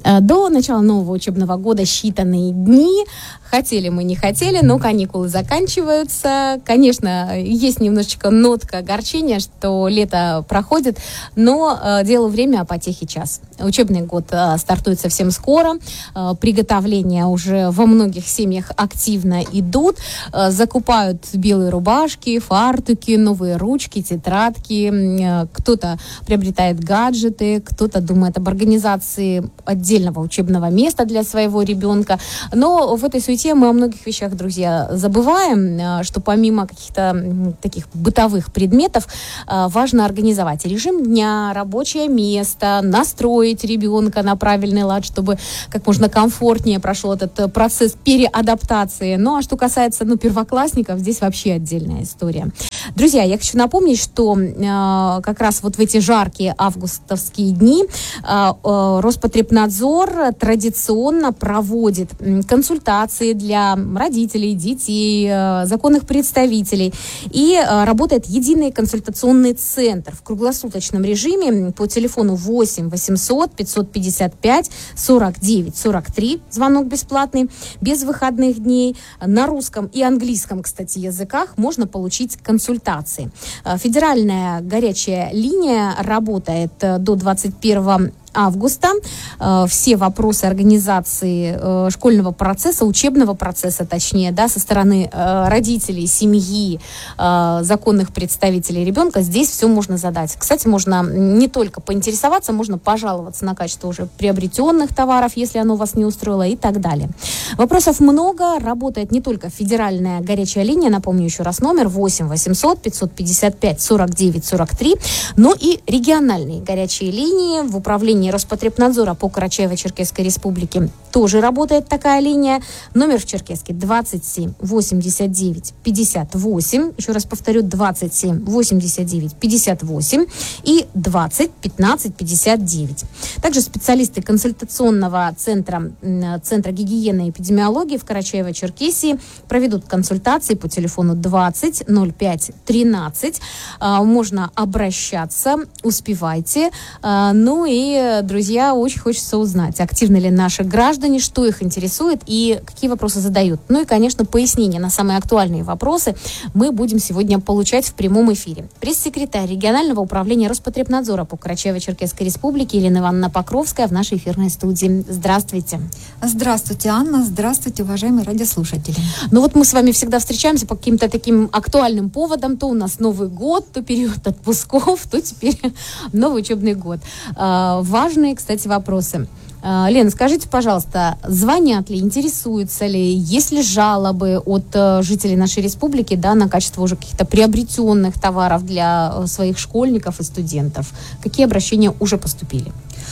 До начала нового учебного года считанные дни. Хотели мы, не хотели, но каникулы заканчиваются. Конечно, есть немножечко нотка огорчения, что лето проходит, но дело время, а потехи час. Учебный год стартует совсем скоро. Приготовления уже во многих семьях активно идут. Закупают белые рубашки, фартуки, новые ручки, тетрадки. Кто-то приобретает гаджеты, кто-то думает об организации отдельного учебного места для своего ребенка. Но в этой суете мы о многих вещах, друзья, забываем, что помимо каких-то таких бытовых предметов важно организовать режим дня, рабочее место, настроить ребенка на правильный лад, чтобы как можно комфортнее прошел этот процесс переадаптации. Ну, а что касается первоклассников, здесь вообще отдельная история. Друзья, я хочу напомнить, что как раз вот в эти жаркие августовские дни Роспотребнадзор традиционно проводит консультации для родителей, детей, законных представителей. И работает единый консультационный центр в круглосуточном режиме по телефону 8 800 555 49 43. Звонок бесплатный, без выходных дней. На русском и английском, кстати, языках можно получить консультации. Федеральная горячая линия работает до 21 августа. Все вопросы организации школьного процесса, учебного процесса, точнее, со стороны родителей, семьи, законных представителей ребенка, здесь все можно задать. Кстати, можно не только поинтересоваться, можно пожаловаться на качество уже приобретенных товаров, если оно вас не устроило, и так далее. Вопросов много. Работает не только федеральная горячая линия, напомню еще раз номер 8 800 555 49 43, но и региональные горячие линии в управлении Роспотребнадзора по Карачаево-Черкесской республике тоже работает такая линия. Номер в Черкеске 27 89 58. Еще раз повторю, 27 89 58 и 20 15 59. Также специалисты консультационного центра гигиены и эпидемиологии в Карачаево-Черкесии проведут консультации по телефону 20 05 13. Можно обращаться, успевайте. Ну и, друзья, очень хочется узнать, активны ли наши граждане, что их интересует и какие вопросы задают. Ну и, конечно, пояснения на самые актуальные вопросы мы будем сегодня получать в прямом эфире. Пресс-секретарь регионального управления Роспотребнадзора по Карачаево-Черкесской республике Елена Ивановна Покровская в нашей эфирной студии. Здравствуйте. Здравствуйте, Анна. Здравствуйте, уважаемые радиослушатели. Ну вот мы с вами всегда встречаемся по каким-то таким актуальным поводам. То у нас Новый год, то период отпусков, то теперь новый учебный год. Важные, кстати, вопросы. Лена, скажите, пожалуйста, звонят ли, интересуются ли, есть ли жалобы от жителей нашей республики, на качество уже каких-то приобретенных товаров для своих школьников и студентов? Какие обращения уже поступили?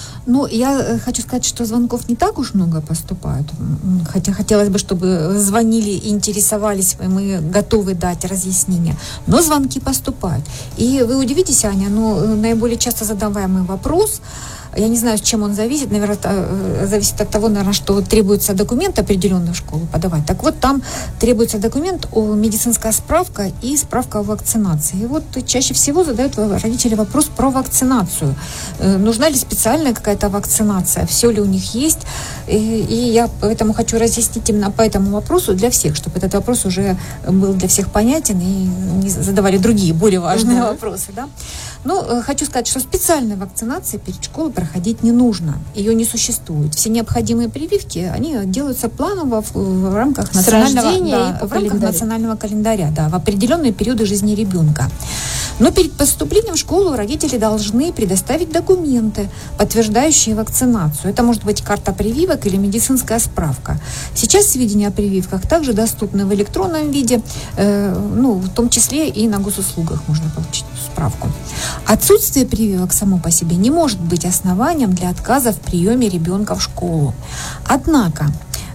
Я хочу сказать, что звонков не так уж много поступают, хотя хотелось бы, чтобы звонили и интересовались, мы готовы дать разъяснения, но звонки поступают. И вы удивитесь, Аня, наиболее часто задаваемый вопрос, я не знаю, с чем он зависит, наверное, зависит от того, что требуется документ определенный в школу подавать. Так вот, там требуется документ, медицинская справка и справка о вакцинации. И вот чаще всего задают родители вопрос про вакцинацию. Нужна ли специальная какая-то вакцинация, все ли у них есть. И я поэтому хочу разъяснить именно по этому вопросу для всех, чтобы этот вопрос уже был для всех понятен и не задавали другие, более важные вопросы. Хочу сказать, что специальной вакцинации перед школой проходить не нужно. Ее не существует. Все необходимые прививки, они делаются планово в рамках национального календаря, в определенные периоды жизни ребенка. Но перед поступлением в школу родители должны предоставить документы, подтверждающие вакцинацию. Это может быть карта прививок или медицинская справка. Сейчас сведения о прививках также доступны в электронном виде, в том числе и на госуслугах можно получить справку. Отсутствие прививок само по себе не может быть основанием для отказа в приеме ребенка в школу. Однако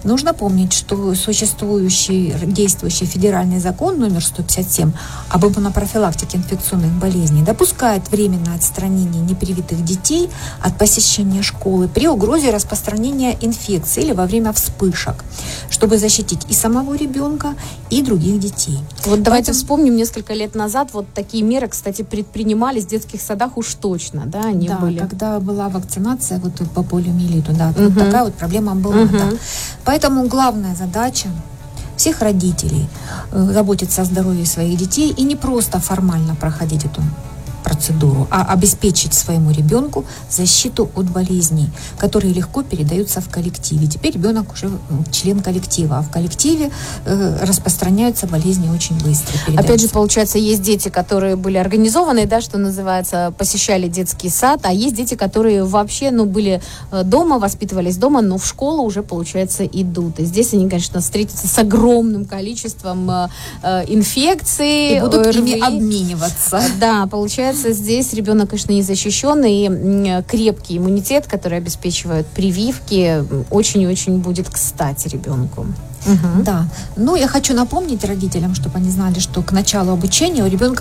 Нужно помнить, что существующий, действующий федеральный закон номер 157 об иммунопрофилактике инфекционных болезней допускает временное отстранение непривитых детей от посещения школы при угрозе распространения инфекции или во время вспышек, чтобы защитить и самого ребенка, и других детей. Вот давайте вспомним, несколько лет назад вот такие меры, кстати, предпринимались в детских садах уж точно, да, они были. Да, когда была вакцинация вот по полиомиелиту, да, вот такая вот проблема была, да. Поэтому главная задача всех родителей заботиться о здоровье своих детей и не просто формально проходить эту процедуру, а обеспечить своему ребенку защиту от болезней, которые легко передаются в коллективе. Теперь ребенок уже член коллектива, а в коллективе распространяются болезни очень быстро. Опять же, получается, есть дети, которые были организованы, да, что называется, посещали детский сад, а есть дети, которые вообще, были дома, воспитывались дома, но в школу уже, получается, идут. И здесь они, конечно, встретятся с огромным количеством инфекций. И будут ими обмениваться. Да, получается, здесь ребенок, конечно, не защищен, и крепкий иммунитет, который обеспечивает прививки, очень-очень будет кстати ребенку. Да. Я хочу напомнить родителям, чтобы они знали, что к началу обучения у ребенка